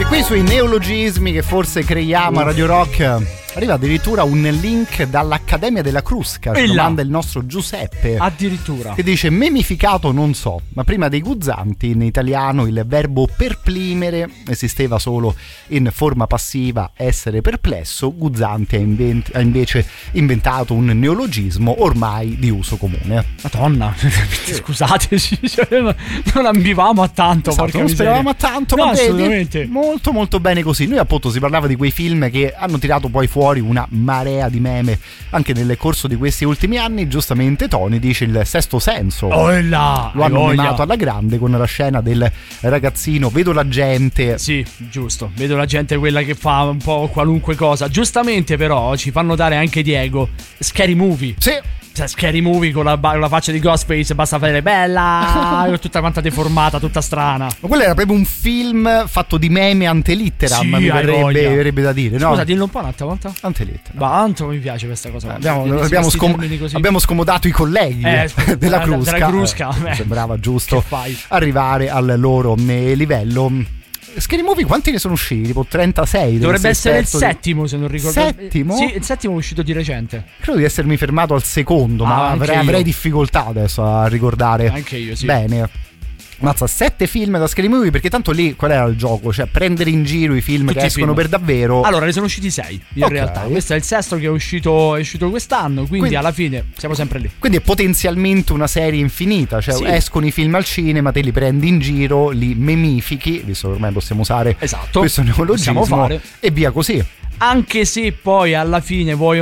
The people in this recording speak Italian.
qui sui neologismi che forse creiamo a Radio Rock arriva addirittura un link dall'Accademia della Crusca, ce lo manda il nostro Giuseppe, addirittura, che dice: memificato non so, ma prima dei guzzanti in italiano il verbo perplimere esisteva solo in forma passiva, essere perplesso. Guzzanti ha invece inventato un neologismo ormai di uso comune. Madonna, scusateci, non ambivamo a tanto, esatto, non speravamo a tanto, no, ma assolutamente. Molto molto bene così. Noi appunto si parlava di quei film che hanno tirato poi fuori una marea di meme anche nel corso di questi ultimi anni. Giustamente Tony dice il Sesto Senso, lo hanno memato alla grande con la scena del ragazzino, vedo la gente. Sì, giusto, vedo la gente, quella che fa un po' qualunque cosa. Giustamente però ci fa notare anche Diego Scary Movie. Sì. Scary Movie con la faccia di Ghostface, basta fare bella, tutta quanta deformata, tutta strana. Ma quello era proprio un film fatto di meme antelitteram, sì, mi verrebbe da dire, no? Scusa, dillo un po' un'altra volta. Antelitteram. Ma tanto mi piace questa cosa. Abbiamo scomodato i colleghi della Crusca. Sembrava giusto arrivare al loro livello. Scary Movie quanti ne sono usciti? Tipo 36. Dovrebbe essere il settimo, se non ricordo. Settimo? Sì, il settimo è uscito di recente. Credo di essermi fermato al secondo, ma avrei difficoltà adesso a ricordare. Anche io, sì. Bene. Mazza, 7 film da Scary Movie, perché tanto lì qual era il gioco? Cioè prendere in giro i film tutti che escono per davvero. Allora ne sono usciti 6 in realtà. Questo è il sesto che è uscito quest'anno, quindi alla fine siamo sempre lì. Quindi è potenzialmente una serie infinita. Cioè escono i film al cinema, te li prendi in giro, li memifichi, visto che ormai possiamo usare questo neologismo, e via così. Anche se poi alla fine vuoi